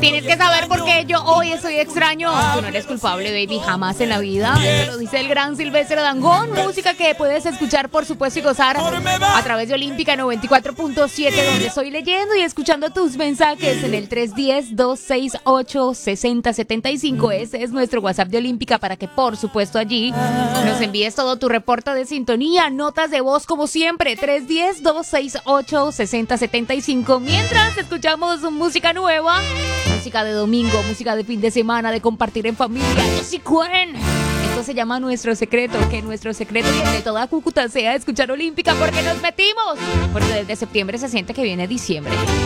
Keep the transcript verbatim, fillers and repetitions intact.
Tienes que saber por qué yo hoy estoy extraño. Tú no eres culpable, baby, jamás en la vida. Eso lo dice el gran Silvestre Dangond. Música que puedes escuchar, por supuesto, y gozar a través de Olímpica noventa y cuatro punto siete, donde estoy leyendo y escuchando tus mensajes en el tres uno cero, dos seis ocho, seis cero siete cinco. Ese es nuestro WhatsApp de Olímpica para que, por supuesto, allí nos envíes todo tu reporte de sintonía, notas de voz como siempre, tres uno cero, dos seis ocho, seis cero siete cinco. Mientras escuchamos música nueva, música de domingo, música de fin de semana, de compartir en familia. Yo sí, Cuen. Esto se llama Nuestro Secreto, que nuestro secreto y el de toda Cúcuta sea escuchar Olímpica porque nos metimos, porque desde septiembre se siente que viene diciembre.